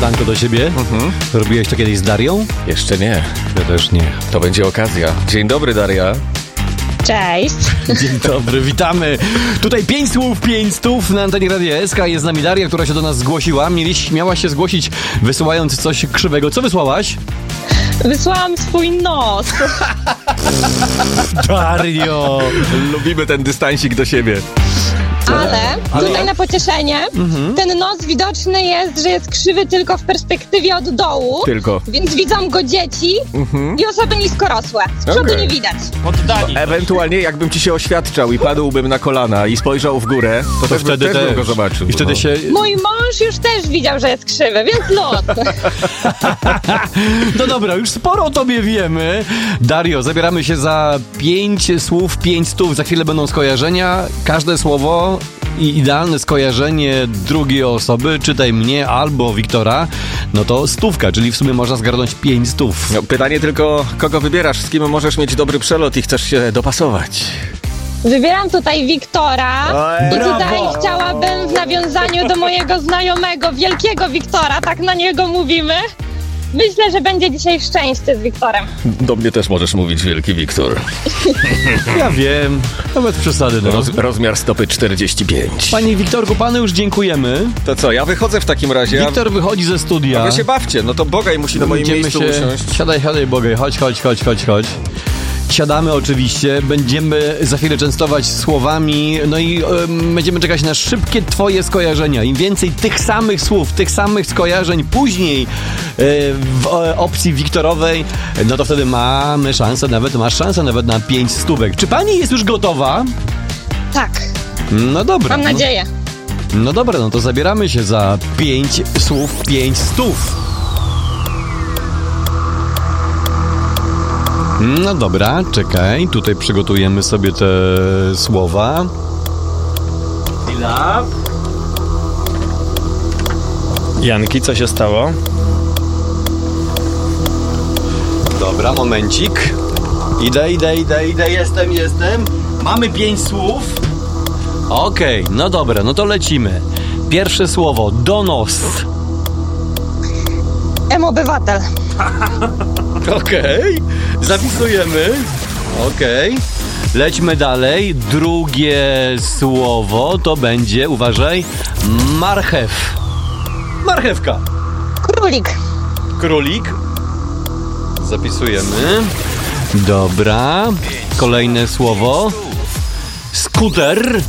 śniadanko do siebie. Robiłeś to kiedyś z Darią? Jeszcze nie. Ja też nie. To będzie okazja. Dzień dobry, Daria. Cześć. Dzień dobry, witamy. Tutaj 5 słów, 5 stów na antenie Radia SK. Jest z nami Daria, która się do nas zgłosiła. Miałaś się zgłosić, wysyłając coś krzywego. Co wysłałaś? Wysłałam swój nos. Dario! Lubimy ten dystansik do siebie. Ale tutaj na pocieszenie ten nos widoczny jest, że jest krzywy tylko w perspektywie od dołu. Tylko. Więc widzą go dzieci i osoby niskorosłe. Z przodu nie widać. Poddani. Ewentualnie jakbym ci się oświadczał i padłbym na kolana i spojrzał w górę, to też bym go zobaczył. I wtedy się... Mój mąż już też widział, że jest krzywy, więc luz. No dobra, już sporo o tobie wiemy. Dario, zabieramy się za 5 słów, 5 stów. Za chwilę będą skojarzenia. Każde słowo i idealne skojarzenie drugiej osoby, czytaj mnie albo Wiktora, no to stówka, czyli w sumie można zgarnąć 5 stów. No, pytanie tylko, kogo wybierasz, z kim możesz mieć dobry przelot i chcesz się dopasować? Wybieram tutaj Wiktora i Brawo! tutaj chciałabym w nawiązaniu do mojego znajomego, wielkiego Wiktora, tak na niego mówimy. Myślę, że będzie dzisiaj szczęście z Wiktorem. Do mnie też możesz mówić, wielki Wiktor. Ja wiem, nawet przesady. No. Rozmiar stopy 45. Panie Wiktorku, panu już dziękujemy. To co, ja wychodzę w takim razie. Wiktor wychodzi ze studia. A wy się bawcie, no to Bogaj musi na moim miejscu usiąść. Siadaj, Bogaj, chodź. Siadamy oczywiście, będziemy za chwilę częstować słowami, no i będziemy czekać na szybkie twoje skojarzenia. Im więcej tych samych słów, tych samych skojarzeń później w opcji Wiktorowej, no to wtedy masz szansę nawet na 5 stówek. Czy pani jest już gotowa? Tak, No dobra. mam nadzieję. No dobra, no to zabieramy się za 5 słów, 5 stów. No dobra, czekaj, tutaj przygotujemy sobie te słowa. Chwila. Janki, co się stało? Dobra, momencik. Idę, jestem. Mamy 5 słów. Okej, no dobra, no to lecimy. Pierwsze słowo, donos. M-obywatel. Okej, zapisujemy. Okej, lećmy dalej. Drugie słowo to będzie, uważaj, marchew. Marchewka. Królik. Zapisujemy. Dobra. Kolejne słowo. Skuter.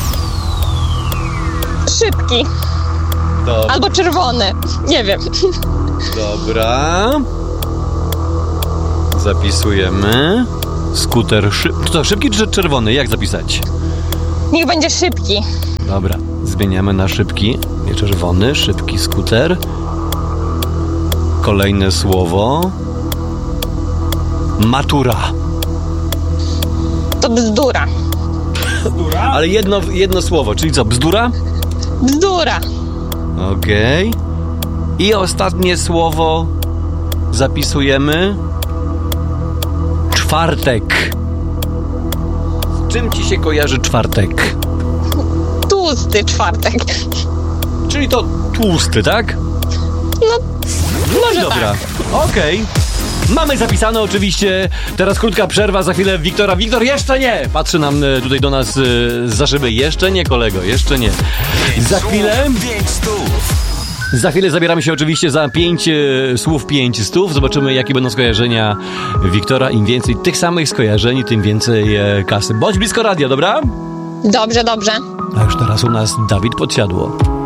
Szybki. Albo czerwony. Nie wiem. Dobra. Zapisujemy. Skuter to szybki czy czerwony? Jak zapisać? Niech będzie szybki. Dobra, zmieniamy na szybki. Nie czerwony, szybki skuter. Kolejne słowo. Matura. To bzdura. Ale jedno słowo, czyli co? Bzdura? Bzdura. Okej. I ostatnie słowo zapisujemy. Czwartek. Z czym ci się kojarzy czwartek? Tłusty czwartek. Czyli to tłusty, tak? No, może Dobra, tak. okej. Mamy zapisane oczywiście. Teraz krótka przerwa, za chwilę Wiktora. Wiktor, jeszcze nie! Patrzy nam tutaj do nas za szyby. Jeszcze nie, kolego, jeszcze nie. Za chwilę zabieramy się oczywiście za 5 słów, 5 stów. Zobaczymy, jakie będą skojarzenia Wiktora. Im więcej tych samych skojarzeń, tym więcej kasy. Bądź blisko radia, dobra? Dobrze. A już teraz u nas Dawid Podsiadło.